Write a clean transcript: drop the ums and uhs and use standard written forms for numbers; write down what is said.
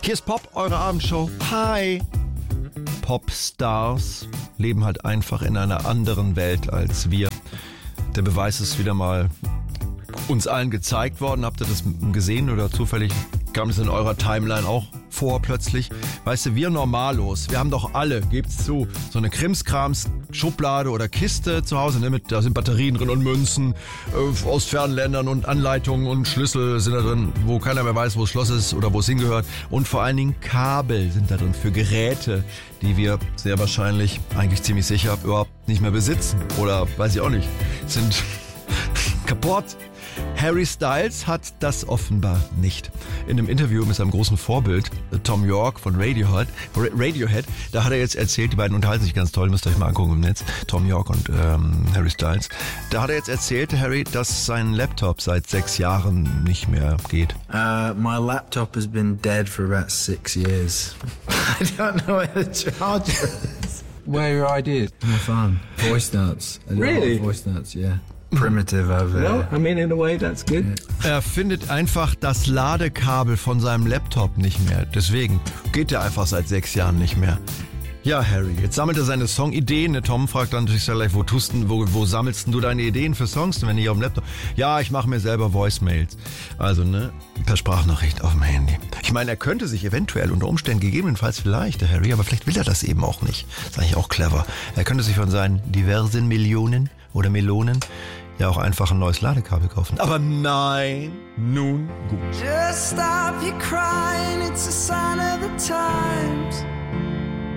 Hier ist Pop, eure Abendshow. Hi! Popstars leben halt einfach in einer anderen Welt als wir. Der Beweis ist wieder mal uns allen gezeigt worden. Habt ihr das gesehen oder zufällig kam es in eurer Timeline auch vor plötzlich? Weißt du, wir Normalos, wir haben doch alle, gebt's zu, so eine Krimskrams-Schublade oder Kiste zu Hause, ne, da sind Batterien drin und Münzen aus fernen Ländern und Anleitungen und Schlüssel sind da drin, wo keiner mehr weiß, wo das Schloss ist oder wo es hingehört. Und vor allen Dingen Kabel sind da drin für Geräte, die wir sehr wahrscheinlich, eigentlich ziemlich sicher, überhaupt nicht mehr besitzen. Oder, weiß ich auch nicht, sind kaputt. Harry Styles hat das offenbar nicht. In einem Interview mit seinem großen Vorbild, Tom York von Radiohead, da hat er jetzt erzählt, die beiden unterhalten sich ganz toll, müsst ihr euch mal angucken im Netz, Tom York und Harry Styles. Da hat er jetzt erzählt, Harry, dass sein Laptop seit 6 Jahren nicht mehr geht. My laptop has been dead for about 6 years. I don't know where the charger is. Where are your ideas? My phone. Voice notes. Really? Voice notes, yeah. Primitive over Well, I mean, in a way, that's good. Er findet einfach das Ladekabel von seinem Laptop nicht mehr. Deswegen geht er einfach seit 6 Jahren nicht mehr. Ja, Harry, jetzt sammelt er seine Songideen. Der Tom fragt dann natürlich gleich, wo sammelst denn du deine Ideen für Songs, wenn nicht auf dem Laptop? Ja, ich mache mir selber Voicemails. Also, ne, per Sprachnachricht auf dem Handy. Ich meine, er könnte sich eventuell unter Umständen gegebenenfalls vielleicht, der Harry, aber vielleicht will er das eben auch nicht. Das ist eigentlich auch clever. Er könnte sich von seinen diversen Millionen oder Melonen ja auch einfach ein neues Ladekabel kaufen. Aber nein, nun gut. Just stop your crying, it's a sign of the times.